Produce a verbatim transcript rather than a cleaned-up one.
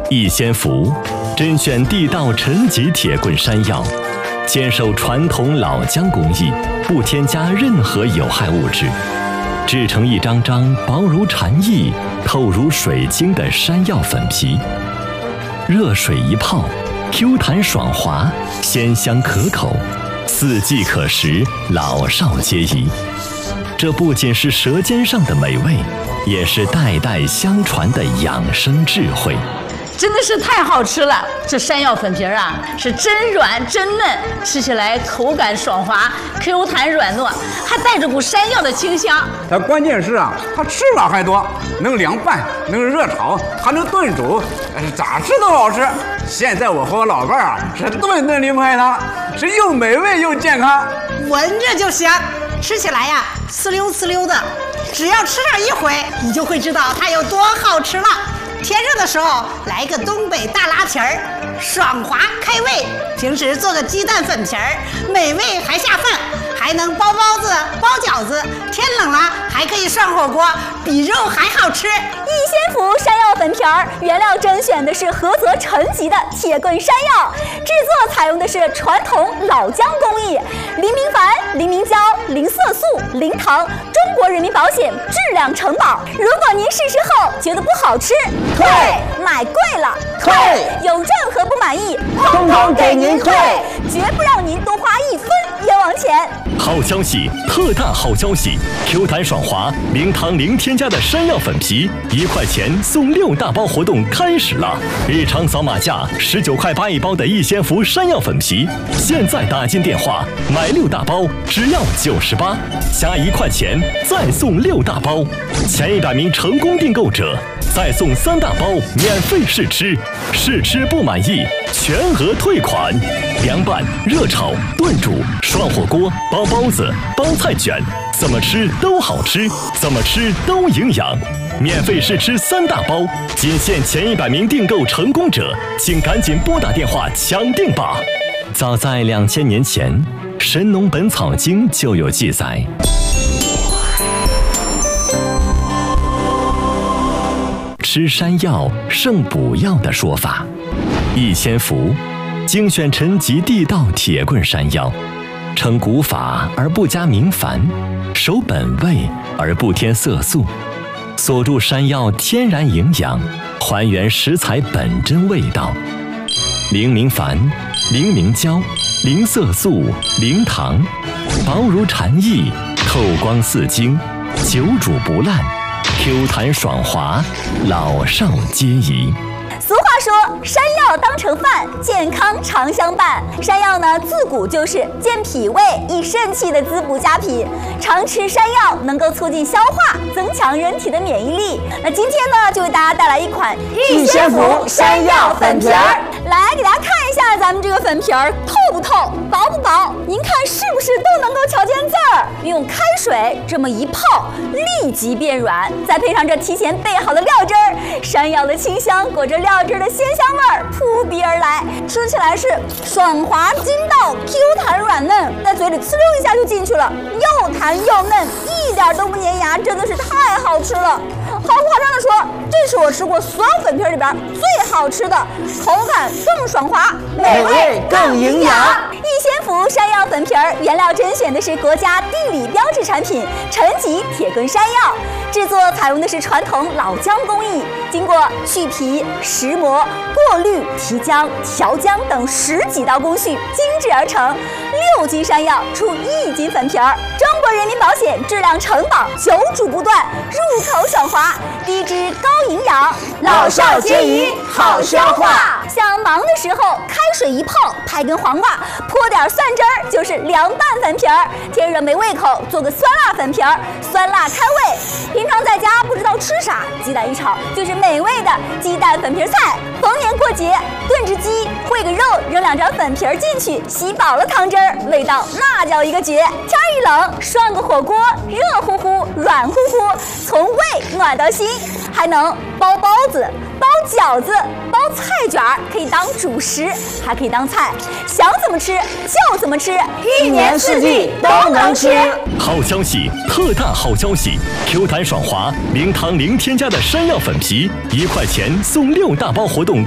益仙福甄选地道陈吉铁棍山药，坚守传统老姜工艺，不添加任何有害物质，制成一张张薄如蝉翼、透如水晶的山药粉皮。热水一泡， Q 弹爽滑，鲜香可口，四季可食，老少皆宜。这不仅是舌尖上的美味，也是代代相传的养生智慧。 真的是太好吃了！这山药粉皮儿啊，是真软真嫩，吃起来口感爽滑 ，Q 弹软糯，还带着股山药的清香。 它关键是啊，它吃法还多，能凉拌，能热炒，还能炖煮，咋吃都好吃。现在我和我老伴儿啊，是顿顿离不开它，是又美味又健康， 闻着就香，吃起来呀，呲溜呲溜的。只要吃上一回，你就会知道它有多好吃了。 天热的时候来个东北大拉皮儿，爽滑开胃；平时做个鸡蛋粉皮儿，美味还下饭，还能包包子、包饺子。天冷了还可以涮火锅，比肉还好吃。 益仙福山药粉皮儿原料甄选的是菏泽陈吉的铁棍山药，制作采用的是传统老姜工艺，零明矾、零明胶、零色素、零糖，中国人民保险质量承保。如果您试吃后觉得不好吃， 退，买贵了退，有任何不满意，通通给您退，绝不让您多花一分冤枉钱。 好消息，特大好消息 ！Q 弹爽滑、零糖零添加的山药粉皮，一块钱送六大包活动开始了！日常扫码价十九块八一包的益仙福山药粉皮，现在打进电话买六大包只要九十八，加一块钱再送六大包，前一百名成功订购者 再送三大包免费试吃，试吃不满意全额退款。凉拌、热炒、炖煮、涮火锅、包包子、包菜卷，怎么吃都好吃，怎么吃都营养。免费试吃三大包，仅限前一百名订购成功者，请赶紧拨打电话抢订吧。早在两千年前，《神农本草经》就有记载。 吃山药胜补药的说法，益仙福精选陈吉地道铁棍山药，称古法而不加明矾，守本味而不添色素，锁住山药天然营养，还原食材本真味道。零明矾、零明胶、零色素、零糖，薄如蝉翼，透光似晶，久煮不烂。 Q 弹爽滑，老少皆宜。 俗话说，山药当成饭，健康常相伴。山药呢，自古就是健脾胃、益肾气的滋补佳品。常吃山药能够促进消化，增强人体的免疫力。那今天呢，就为大家带来一款益仙福山药粉皮儿。 来给大家看一下咱们这个粉皮儿透不透、薄不薄？您看是不是都能够瞧见字儿？用开水这么一泡，立即变软。再配上这提前备好的料汁儿，山药的清香裹着料汁的鲜香味儿扑鼻而来，吃起来是爽滑筋道、Q 弹软嫩，在嘴里呲溜一下就进去了，又弹又嫩，一点都不粘牙，真的是太好吃了。毫不夸张的说，这是我吃过所有粉皮里边最好吃的，口感更爽滑， 美味更营养。 益仙福山药粉皮儿原料甄选的是国家地理标志产品陈吉铁棍山药，制作采用的是传统老姜工艺，经过去皮、石磨、过滤、提浆、调浆等十几道工序精制而成。六斤山药出一斤粉皮儿，中国人民保险质量承保，久煮不断，入口爽滑，低脂高营养， 老少皆宜，好消化。 想忙的时候，开水一泡，拍根黄瓜，泼点蒜汁儿，就是凉拌粉皮儿。天热没胃口，做个酸辣粉皮儿，酸辣开胃。平常在家不知道吃啥，鸡蛋一炒就是美味的鸡蛋粉皮菜。逢年过节炖只鸡，烩个肉，扔两张粉皮儿进去，吸饱了汤汁儿，味道那叫一个绝。天一冷，涮个火锅，热乎乎、软乎乎，从胃暖到心，还能包包子、包饺子、包菜卷儿，可以当主食，还可以当菜，想怎么吃就怎么吃， 一年四季都能吃。 好消息，特大好消息 ！Q 弹爽滑、零糖零添加的山药粉皮，一块钱送六大包活动